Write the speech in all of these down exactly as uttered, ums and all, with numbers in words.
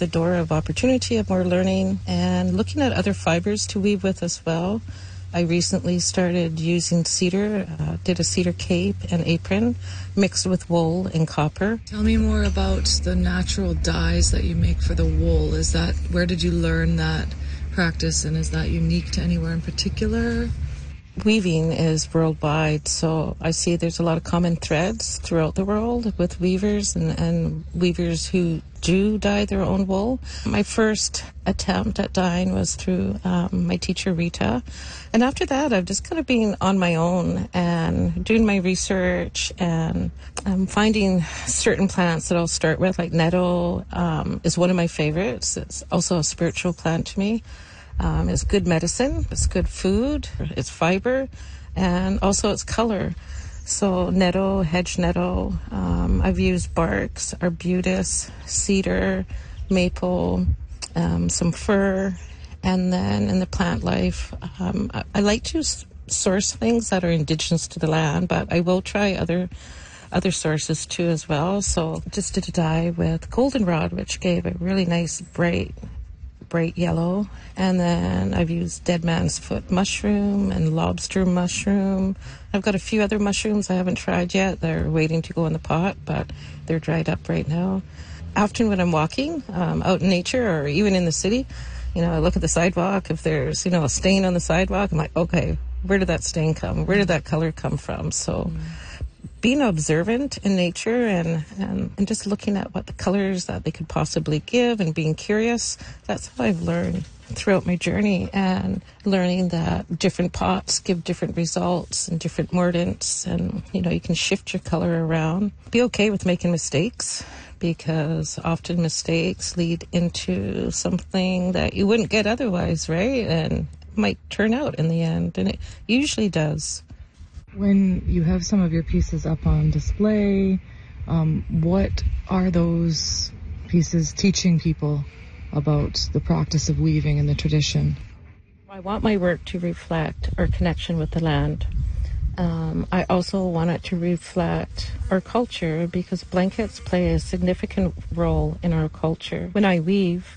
the door of opportunity, of more learning, and looking at other fibers to weave with as well. I recently started using cedar, uh, did a cedar cape and apron mixed with wool and copper. Tell me more about the natural dyes that you make for the wool. Is that, where did you learn that practice, and is that unique to anywhere in particular? Weaving is worldwide, so I see there's a lot of common threads throughout the world with weavers and, and weavers who do dye their own wool. My first attempt at dyeing was through um, my teacher, Rita. And after that, I've just kind of been on my own and doing my research and um, finding certain plants that I'll start with, like nettle um, is one of my favorites. It's also a spiritual plant to me. Um, it's good medicine, it's good food, it's fiber, and also it's color. So nettle, hedge nettle, um, I've used barks, arbutus, cedar, maple, um, some fir, and then in the plant life, um, I, I like to s- source things that are indigenous to the land, but I will try other other sources too as well. So just did a dye with goldenrod, which gave a really nice bright bright yellow, and then I've used dead man's foot mushroom and lobster mushroom. I've got a few other mushrooms I haven't tried yet. They're waiting to go in the pot, but they're dried up right now. Often when I'm walking um, out in nature or even in the city, you know, I look at the sidewalk. If there's, you know, a stain on the sidewalk, I'm like, okay, where did that stain come? Where did that color come from? So mm. being observant in nature and, and, and just looking at what the colors that they could possibly give and being curious, that's how I've learned throughout my journey, and learning that different pots give different results and different mordants, and, you know, you can shift your color around. Be okay with making mistakes, because often mistakes lead into something that you wouldn't get otherwise, right? And might turn out in the end, and it usually does. When you have some of your pieces up on display, um, what are those pieces teaching people about the practice of weaving and the tradition? I want my work to reflect our connection with the land. Um, I also want it to reflect our culture, because blankets play a significant role in our culture. When I weave,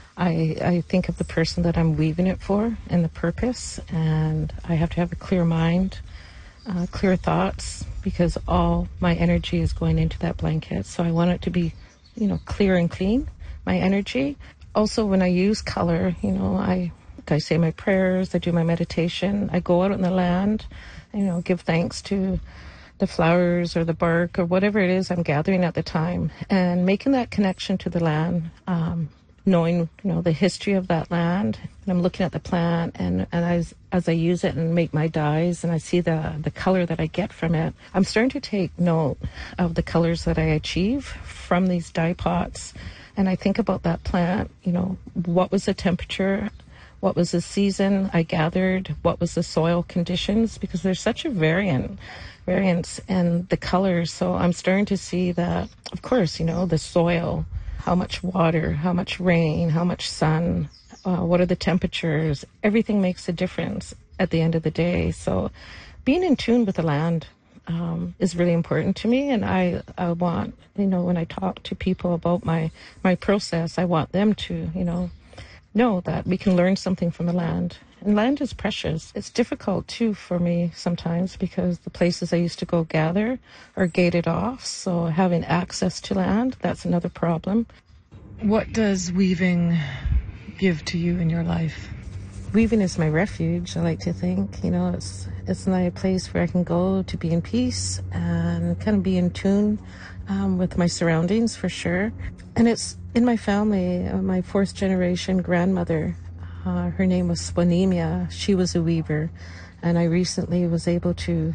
I, I think of the person that I'm weaving it for and the purpose, and I have to have a clear mind, Uh, clear thoughts, because all my energy is going into that blanket. So I want it to be, you know, clear and clean, my energy. Also, when I use color, you know, I, I say my prayers, I do my meditation, I go out in the land, you know, give thanks to the flowers or the bark or whatever it is I'm gathering at the time, and making that connection to the land, um, knowing, you know, the history of that land. And I'm looking at the plant, and, and as, as I use it and make my dyes and I see the, the color that I get from it, I'm starting to take note of the colors that I achieve from these dye pots. And I think about that plant, you know, what was the temperature, what was the season I gathered, what was the soil conditions, because there's such a variant, variance in the colors. So I'm starting to see that, of course, you know, the soil, how much water, how much rain, how much sun, uh, what are the temperatures, everything makes a difference at the end of the day. So being in tune with the land um, is really important to me. And I, I want, you know, when I talk to people about my, my process, I want them to, you know, know that we can learn something from the land. And land is precious. It's difficult, too, for me sometimes, because the places I used to go gather are gated off. So having access to land, that's another problem. What does weaving give to you in your life? Weaving is my refuge, I like to think. You know, it's it's my place where I can go to be in peace and kind of be in tune um, with my surroundings, for sure. And it's in my family. Uh, my fourth generation grandmother, uh, her name was Swanemia. She was a weaver, and I recently was able to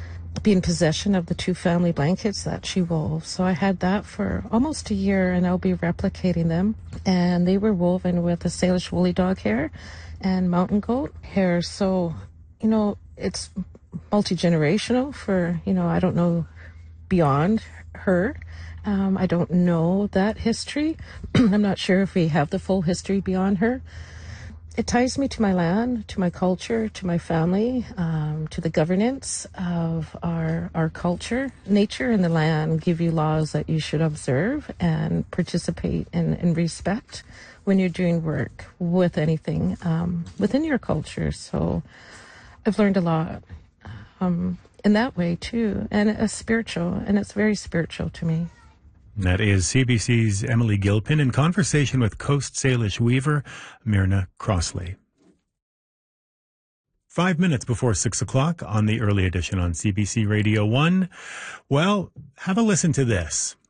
be in possession of the two family blankets that she wove. So I had that for almost a year, and I'll be replicating them. And they were woven with a Salish woolly dog hair and mountain goat hair. So, you know, it's multi-generational for, you know, I don't know beyond her. Um, I don't know that history. I'm not sure if we have the full history beyond her. It ties me to my land, to my culture, to my family, um, to the governance of our our culture. Nature and the land give you laws that you should observe and participate in, and respect when you're doing work with anything um, within your culture. So I've learned a lot um, in that way too, and it's spiritual, and it's very spiritual to me. That is C B C's Emily Gilpin in conversation with Coast Salish weaver Myrna Crossley. Five minutes before six o'clock on the early edition on C B C Radio one. Well, have a listen to this.